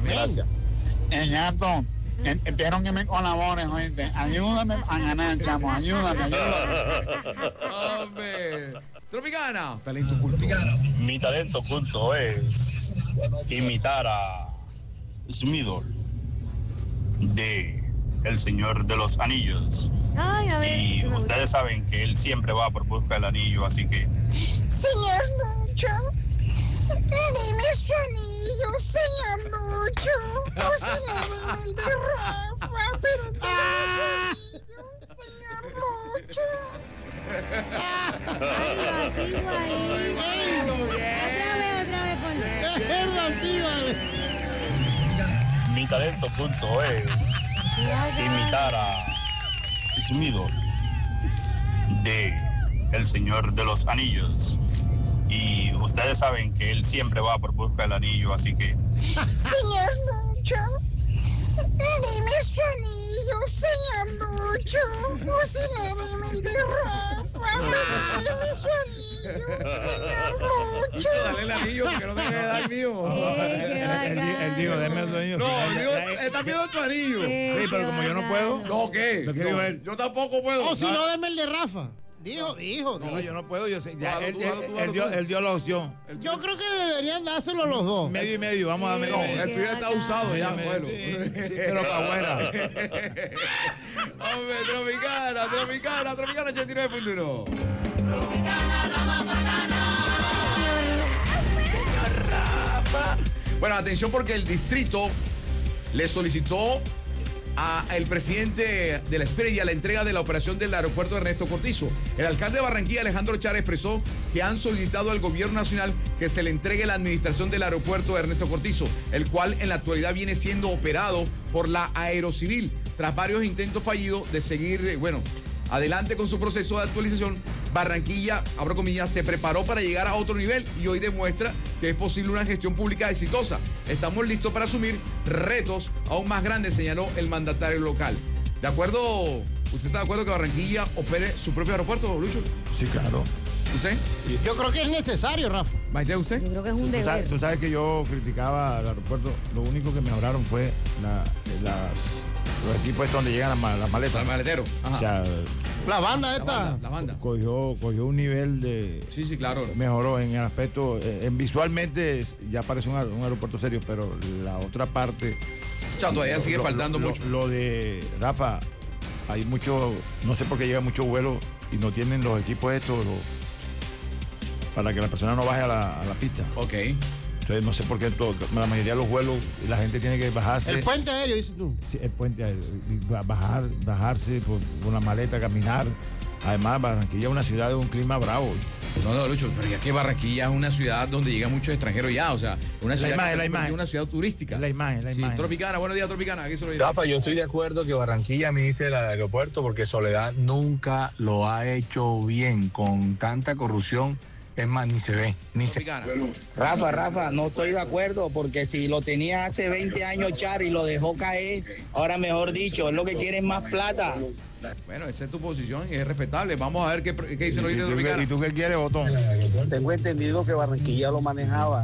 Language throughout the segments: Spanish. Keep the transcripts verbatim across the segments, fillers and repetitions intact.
Gracias. Eñato, espero que me colabores, oíste. Ayúdame a ganar, chamo, ayúdame, ayúdame. Hombre. Tropicana, talento oculto. Mi talento oculto es imitar a Smidor de El Señor de los Anillos. Ay, a ver. Y ustedes saben que él siempre va por busca del anillo, así que... Señor Lucho, dime su anillo, señor Lucho. O si no, dime el de Rafa, pero dime su anillo, señor Lucho. Ay, así, güey. Otra vez, otra vez, ponle. Mi talento oculto es imitar a Smidor de El Señor de los Anillos. Y ustedes saben que él siempre va por busca del anillo, así que... Señor Lucho, dime su anillo, señor Lucho. O si no, dime el de Rafa, pero dime su anillo, señor Lucho. Dale el anillo, que no deje de dar el mío. Él dijo, déme el anillo. No, digo, está pidiendo tu anillo. Sí, pero como yo no puedo. No, ¿qué? Lo que dijo él. Yo tampoco puedo. O si no, deme el de Rafa. Dijo, dijo. No, yo no puedo. Yo sé, ya, Tú, él, tú, él- tú, tú, él tú, dio, tú. él dio la opción. Yo creo que deberían dárselo los dos. Medio y medio, vamos a medio No, y medio. el tuyo está usado ya, Sí, abuelo. sí, pero para afuera. Hombre, Tropicana, Tropicana, Tropicana ochenta y nueve punto uno. Bueno, atención porque el distrito le solicitó al presidente de la Esperia la entrega de la operación del aeropuerto de Ernesto Cortizo. El alcalde de Barranquilla, Alejandro Chávez, expresó que han solicitado al gobierno nacional que se le entregue la administración del aeropuerto de Ernesto Cortizo, el cual en la actualidad viene siendo operado por la Aerocivil, tras varios intentos fallidos de seguir, eh, bueno, adelante con su proceso de actualización. Barranquilla, abro comillas, se preparó para llegar a otro nivel y hoy demuestra que es posible una gestión pública exitosa. Estamos listos para asumir retos aún más grandes, señaló el mandatario local. ¿De acuerdo? ¿Usted está de acuerdo que Barranquilla opere su propio aeropuerto, Lucho? Sí, claro. ¿Usted? Yo creo que es necesario, Rafa. ¿Maite, usted? Yo creo que es un Tú sabes, deber. tú sabes que yo criticaba al aeropuerto. Lo único que mejoraron fue la- las, los equipos estos donde llegan las, ma- las maletas. Al maletero. Ajá. O sea, La banda la esta. banda, la banda. cogió, cogió un nivel de... Sí, sí, claro. Mejoró en el aspecto, eh, en visualmente es- ya parece un, aer- un aeropuerto serio, pero la otra parte... Chao, todavía sigue lo- faltando lo- mucho. Lo de Rafa, hay mucho, no sé por qué llega mucho vuelo y no tienen los equipos estos lo- para que la persona no baje a la, a la pista. Ok. Entonces no sé por qué todo, la mayoría de los vuelos la gente tiene que bajarse. El puente aéreo, dices tú. Sí, el puente aéreo, y ba- bajar, bajarse por por una maleta, caminar. Además, Barranquilla es una ciudad de un clima bravo. No, no, Lucho, pero ya que Barranquilla es una ciudad donde llegan muchos extranjeros ya, o sea, una La ciudad imagen, que se la ha convertido imagen. en una ciudad turística. La imagen, la Sí, imagen. Tropicana, buenos días, Tropicana, aquí se lo digo. Rafa, yo estoy de acuerdo que Barranquilla administre el aeropuerto porque Soledad nunca lo ha hecho bien con tanta corrupción. Es más, ni se ve, ni se... Tropicana. Rafa, Rafa, no estoy de acuerdo porque si lo tenía hace veinte años Char y lo dejó caer, ahora mejor dicho, es lo que quiere es más plata. Bueno, esa es tu posición y es respetable. Vamos a ver qué, qué dice el ¿Y, oído de tú, qué- Tropicana. y tú qué quieres, Botón? Tengo entendido que Barranquilla lo manejaba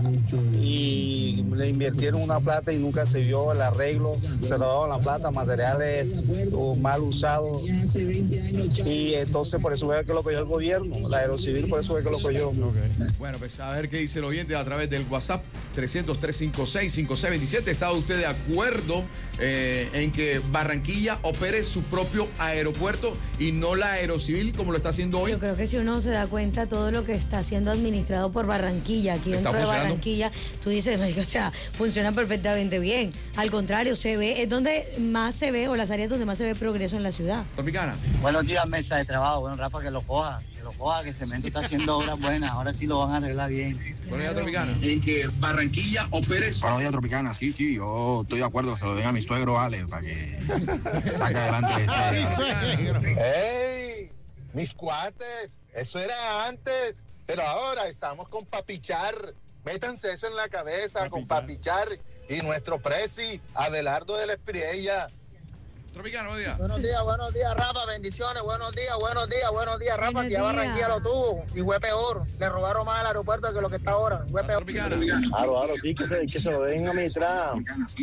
y le invirtieron una plata y nunca se vio el arreglo, se robaron la plata, materiales o mal usados y entonces por eso fue que lo cogió el gobierno, la Aerocivil por eso fue que lo cogió. Bueno, pues a ver qué dice el oyente a través del WhatsApp trescientos, trescientos cincuenta y seis, cincuenta y seis veintisiete. ¿Está usted de acuerdo eh, en que Barranquilla opere su propio aeropuerto y no la Aerocivil como lo está haciendo hoy? Yo creo que si uno se da cuenta todo lo que está siendo administrado por Barranquilla, aquí ¿Está dentro de funcionando? Barranquilla, tú dices, marico, o sea, funciona perfectamente bien. Al contrario, se ve, es donde más se ve, o las áreas donde más se ve progreso en la ciudad. Tropicana. Buenos días, mesa de trabajo. Bueno, Rafa, que lo coja, que lo coja, que Cemento está haciendo obras buenas. Ahora sí lo van a arreglar bien. Buenos días, Tropicana. En que Barranquilla opere su... Buenos días, Tropicana. Sí, sí, yo estoy de acuerdo que se lo den a mi suegro Ale para que saque adelante ese. ¡Ey! Mis cuates, eso era antes, pero ahora estamos con Papichar. Métanse eso en la cabeza, con Papichar y nuestro presi, Abelardo de la Espriella. Tropicana, buenos días. Buenos días, buenos días, Rafa, bendiciones, buenos días, buenos días, buenos días, Rafa, Buenos que ya días. Barranquilla lo tuvo y fue peor, le robaron más al aeropuerto que lo que está ahora, fue peor. Tropicana. Claro, claro, sí, que se, que se lo den a administrar